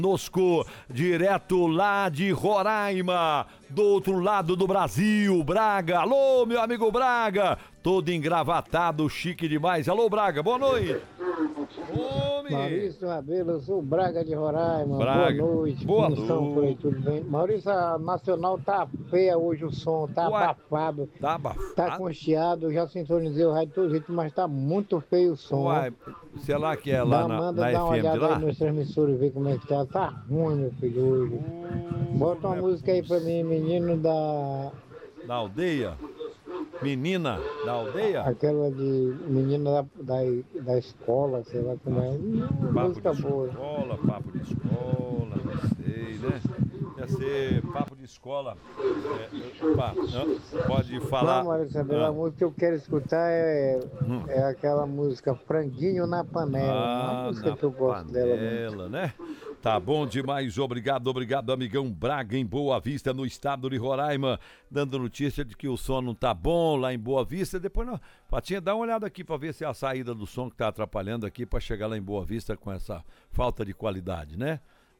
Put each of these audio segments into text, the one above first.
Conosco, direto lá de Roraima, do outro lado do Brasil, Braga. Alô, meu amigo Braga, todo engravatado, chique demais. Alô, Braga, boa noite. Maurício Rabelo, eu sou o Braga de Roraima. Braga. Boa noite. Boa Como estão por aí, tudo bem? Maurício, a Nacional tá feia hoje o som, tá abafado. Tá abafado? Tá com chiado, eu já sintonizei o rádio todo jeito, mas tá muito feio o som. Uai, sei lá que é lá na Dá uma FM de olhada lá? aí nos transmissores, ver como é que tá. Tá ruim, meu filho, hoje. Bota uma música aí pra mim, menino da aldeia? Menina da aldeia? Aquela de menina da escola, sei lá como é. Música boa. Papo de escola, não sei, né? Deve ser papo de escola. Pode falar. Não, Maurício, a música que eu quero escutar é aquela música Franguinho na Panela. Uma música que eu gosto dela muito. Né? Tá bom demais, obrigado, amigão Braga, em Boa Vista, no estado de Roraima, dando notícia de que o som não tá bom lá em Boa Vista. Depois, não, Patinha, dá uma olhada aqui pra ver se é a saída do som que tá atrapalhando aqui pra chegar lá em Boa Vista com essa falta de qualidade, né?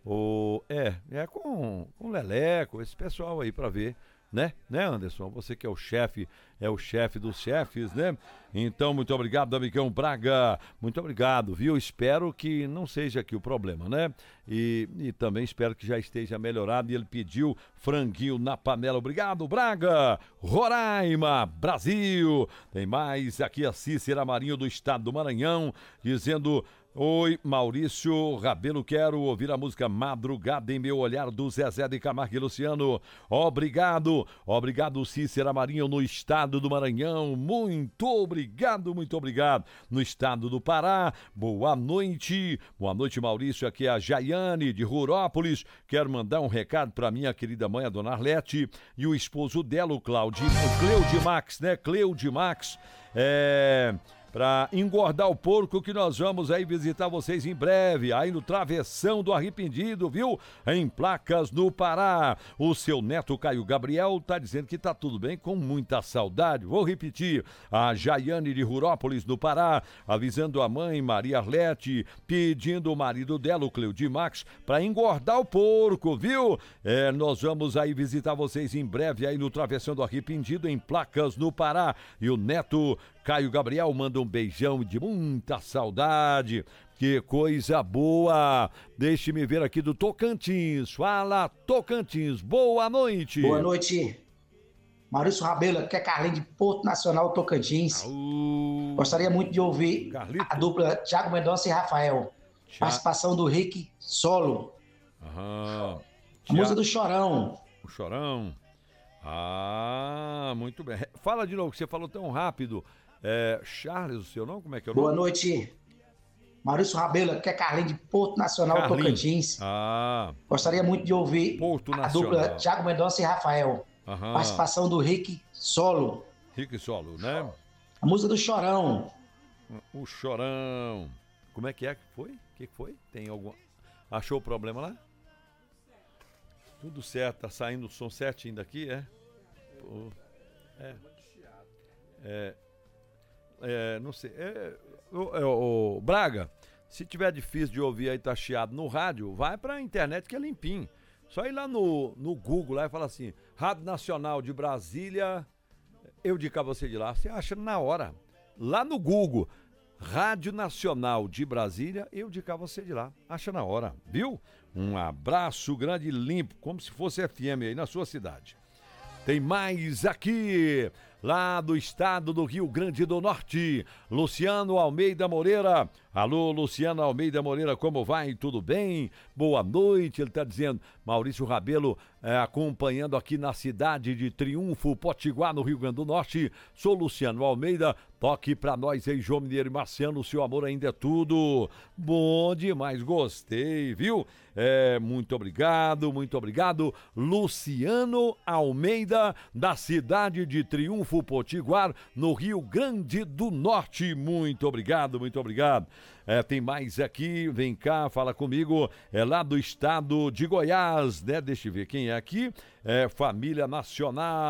É com Leleco, esse pessoal aí pra ver. Né, Anderson? Você que é o chefe dos chefes, né? Então, muito obrigado, amigão Braga. Muito obrigado, viu? Espero que não seja aqui o problema, né? E também espero que já esteja melhorado. E ele pediu franguinho na panela. Obrigado, Braga! Roraima, Brasil! Tem mais aqui a Cícera Marinho do estado do Maranhão, dizendo... Oi, Maurício Rabelo, quero ouvir a música Madrugada em Meu Olhar, do Zezé de Camargo e Luciano. Obrigado, Cícera Marinho, no estado do Maranhão. Muito obrigado. No estado do Pará, boa noite, Maurício, aqui é a Jaiane de Rurópolis. Quero mandar um recado para minha querida mãe, a dona Arlete, e o esposo dela, o Cleudimax, né? Cleudimax, para engordar o porco, que nós vamos aí visitar vocês em breve, aí no Travessão do Arrependido, viu? Em Placas, no Pará. O seu neto Caio Gabriel tá dizendo que tá tudo bem, com muita saudade. Vou repetir, a Jaiane de Rurópolis, no Pará, avisando a mãe Maria Arlete, pedindo o marido dela, o Cleudimax, para engordar o porco, viu? Nós vamos aí visitar vocês em breve aí no Travessão do Arrependido, em Placas, no Pará. E o neto Caio Gabriel manda um beijão de muita saudade. Que coisa boa! Deixe-me ver aqui do Tocantins. Fala, Tocantins. Boa noite. Boa noite. Maurício Rabelo, que é Carlinhos de Porto Nacional, Tocantins. Gostaria muito de ouvir a dupla Thiago Mendonça e Rafael. Participação do Rick Solo. A música do Chorão. O Chorão. Muito bem. Fala de novo, que você falou tão rápido. Charles, o seu nome? Como é que é o nome? Boa noite. Maurício Rabelo, que é Carlinhos de Porto Nacional, Tocantins. Gostaria muito de ouvir a dupla Thiago Mendonça e Rafael. Participação do Rick Solo. Rick Solo, né? A música do Chorão. O Chorão. Como é que foi? O que foi? Tem alguma... Achou o problema lá? Tudo certo, tá saindo o som certinho daqui, não sei. O Braga, se tiver difícil de ouvir aí, tá chiado no rádio, vai pra internet que é limpinho. Só ir lá no Google lá e falar assim, Rádio Nacional de Brasília, eu digo a você de lá, você acha na hora. Lá no Google, Rádio Nacional de Brasília, eu digo a você de lá, acha na hora, viu? Um abraço grande e limpo, como se fosse FM aí na sua cidade. Tem mais aqui, lá do estado do Rio Grande do Norte, Luciano Almeida Moreira. Alô, Luciano Almeida Moreira, como vai? Tudo bem? Boa noite, ele está dizendo. Maurício Rabelo acompanhando aqui na cidade de Triunfo, Potiguar, no Rio Grande do Norte. Sou Luciano Almeida, toque pra nós aí, João Mineiro e Marciano, o seu amor ainda é tudo. Bom demais, gostei, viu? Muito obrigado, Luciano Almeida, da cidade de Triunfo, Potiguar, no Rio Grande do Norte. Muito obrigado. Tem mais aqui, vem cá, fala comigo, lá do estado de Goiás, né? Deixa eu ver quem é aqui. Família Nacional,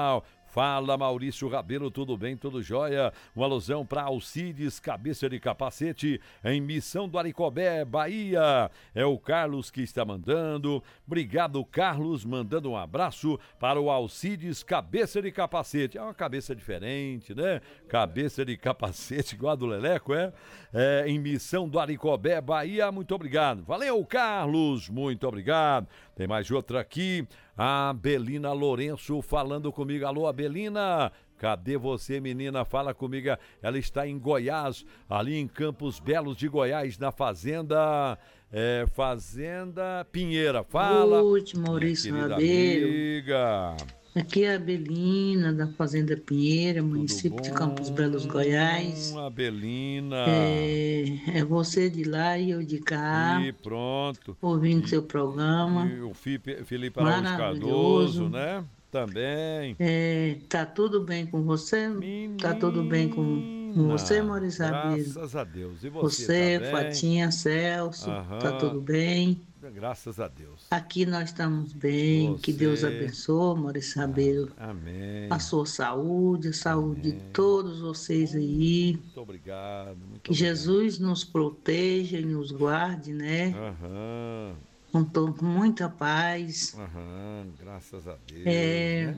Fala, Maurício Rabelo, tudo bem, tudo jóia? Uma alusão para Alcides, cabeça de capacete, em Missão do Aricobé, Bahia. É o Carlos que está mandando. Obrigado, Carlos, mandando um abraço para o Alcides, cabeça de capacete. É uma cabeça diferente, né? Cabeça de capacete, igual a do Leleco, em Missão do Aricobé, Bahia. Muito obrigado. Valeu, Carlos, muito obrigado. Tem mais outra aqui, a Belina Lourenço falando comigo. Alô, Abelina, cadê você, menina? Fala comigo. Ela está em Goiás, ali em Campos Belos de Goiás, na Fazenda Pinheira. Fala. Oi, Maurício Rabelo. Amiga. Aqui é a Abelina, da Fazenda Pinheira, município de Campos Belos, Goiás. Abelina. É você de lá e eu de cá. E pronto. Ouvindo seu programa. E o Felipe Araújo Cardoso, né? Também. Tá tudo bem com você? Menina, tá tudo bem com você, Maurício Rabelo? Graças a Deus. E você tá bem? Fatinha, Celso, tá tudo bem? Graças a Deus. Aqui nós estamos bem, que Deus abençoe, Maurício Rabelo. Amém. A sua saúde, a saúde de todos vocês aí. Muito obrigado. Que Jesus nos proteja e nos guarde, né? Com muita paz. Graças a Deus. Né?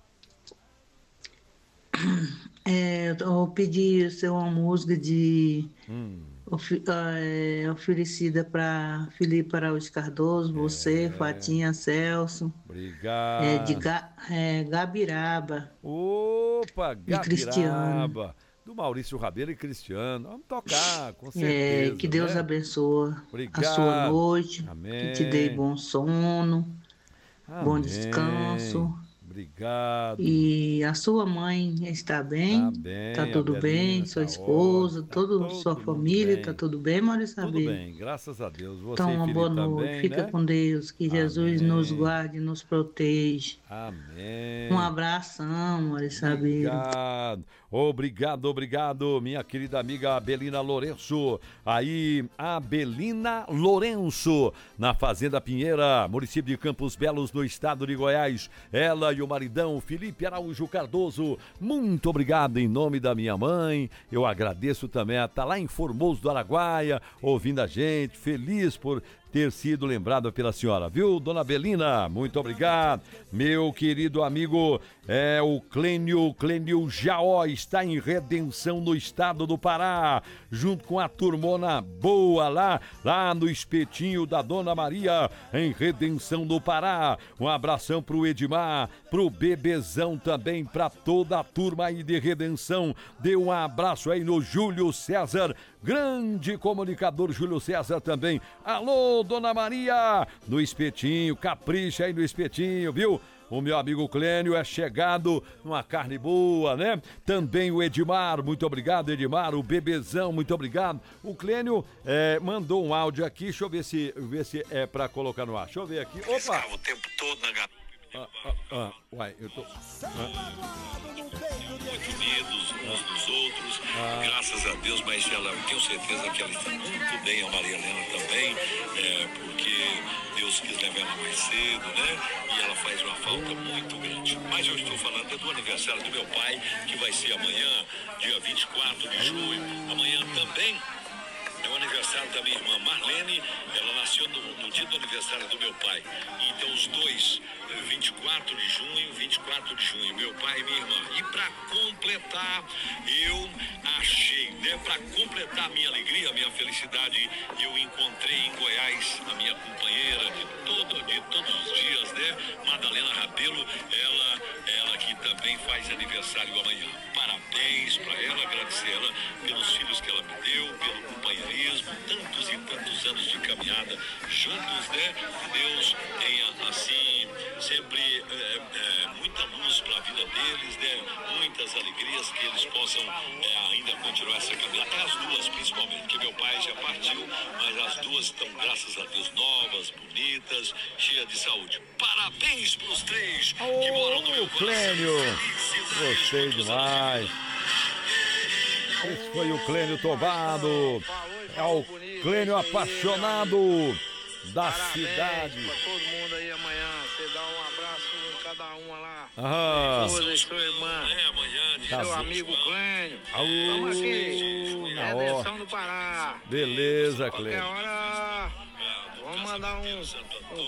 Eu pedi uma música de oferecida para Felipe Araújo Cardoso, você, Fatinha, Celso. Obrigado. De Gabiraba. Opa, Gabiraba. De Cristiano. Do Maurício Rabelo e Cristiano. Vamos tocar, com certeza. Que Deus abençoe Obrigado. a sua noite. Amém. Que te dê bom sono, Amém. bom descanso. Obrigado. E a sua mãe está bem? Tá bem. Tá tudo bem? Sua esposa, toda sua família, tá tudo bem, Maurício Rabelo? Tudo bem, graças a Deus. Você, então, uma boa noite. também, fica né? com Deus. Que Jesus nos guarde e nos proteja. Amém. Um abração, Maurício Rabelo. Obrigado, minha querida amiga Abelina Lourenço. Aí, Abelina Lourenço, na Fazenda Pinheira, município de Campos Belos, no estado de Goiás. Ela e o maridão Felipe Araújo Cardoso. Muito obrigado em nome da minha mãe. Eu agradeço também a estar lá em Formoso do Araguaia, ouvindo a gente, feliz por ter sido lembrada pela senhora, viu, dona Belina? Muito obrigado. Meu querido amigo, o Clênio Jaó, está em Redenção, no estado do Pará, junto com a turmona boa lá no espetinho da Dona Maria, em Redenção do Pará. Um abração pro Edmar, pro Bebezão também, pra toda a turma aí de Redenção. Dê um abraço aí no Júlio César, grande comunicador Júlio César também. Alô, Dona Maria, no espetinho, capricha aí no espetinho, viu? O meu amigo Clênio é chegado numa carne boa, né? Também o Edmar, muito obrigado, Edmar. O Bebezão, muito obrigado. O Clênio mandou um áudio aqui, deixa eu ver se é pra colocar no ar. Deixa eu ver aqui. Opa! O tempo todo na Uai, eu tô... Muito unidos uns dos outros, graças a Deus, mas eu tenho certeza que ela está muito bem, a Maria Helena também, porque Deus quis levar ela mais cedo, né? E ela faz uma falta muito grande. Mas eu estou falando do aniversário do meu pai, que vai ser amanhã, dia 24 de junho. Amanhã também é o aniversário da minha irmã Marlene. Ela nasceu no dia do aniversário do meu pai. Então os dois, 24 de junho, meu pai e minha irmã. E para completar, eu achei, né, para completar a minha alegria, a minha felicidade, eu encontrei em Goiás a minha companheira de todos os dias, né, Madalena Rabelo, ela que também faz aniversário amanhã. Parabéns para ela, agradecer ela pelos filhos que ela me deu, pelo companheirismo, tantos e tantos anos de caminhada juntos, né? Deus tenha, assim, sempre muita luz para a vida deles, né? Muitas alegrias, que eles possam ainda continuar essa caminhada. As duas, principalmente, que meu pai já partiu, mas as duas estão, graças a Deus, novas, bonitas, cheias de saúde. Parabéns para os três que moram no meu Clênio, gostei demais. Esse foi o Clênio Tobado. É o Clênio apaixonado da cidade. Para todo mundo aí amanhã. Você dá um abraço em cada uma lá. Aham. Sua irmã. Tá seu bom. amigo Clênio. Aú, Vamos aqui. na Redenção do Pará. Beleza, Qualquer Clênio. hora, vamos mandar um